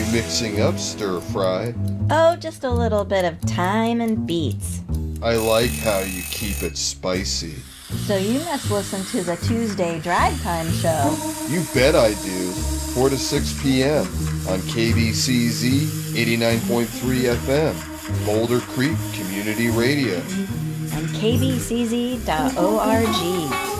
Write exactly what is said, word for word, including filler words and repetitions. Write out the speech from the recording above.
you mixing up, Stir Fry? Oh, just a little bit of thyme and beets. I like how you keep it spicy. So you must listen to the Tuesday Drive Time Show. You bet I do. four to six p.m. on K B C Z eighty-nine point three F M, Boulder Creek Community Radio. And K B C Z dot org.